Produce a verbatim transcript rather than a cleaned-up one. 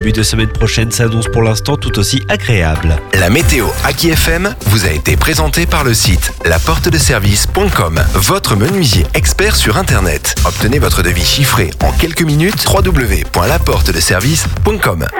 début de semaine prochaine s'annonce pour l'instant tout aussi agréable. La météo Aki F M vous a été présentée par le site la porte de service point com, votre menuisier expert sur Internet. Obtenez votre devis chiffré en quelques minutes, w w w point la porte de service point com.